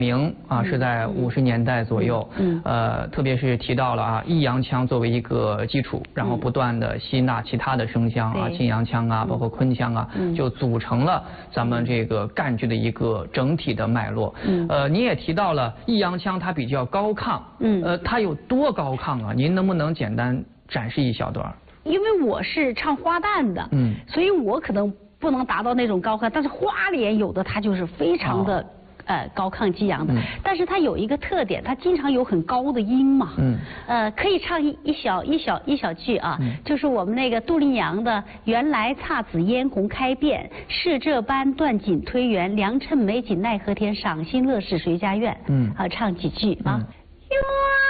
名啊是在50年代左右，特别是提到了啊抑扬腔作为一个基础，然后不断的吸纳其他的声腔啊，清扬腔啊，包括昆腔啊，就组成了咱们这个赣剧的一个整体的脉络。你也提到了抑扬腔它比较高亢，它有多高亢啊？您能不能简单展示一小段？ 因为我是唱花旦的，所以我可能不能达到那种高亢，但是花脸有的它就是非常的。高亢激扬的，但是它有一个特点，它经常有很高的音嘛，可以唱一小句啊，就是我们那个杜丽娘的“原来姹紫嫣红开遍，是这般断锦推圆，良辰美景奈何天，赏心乐事谁家院”，唱几句啊。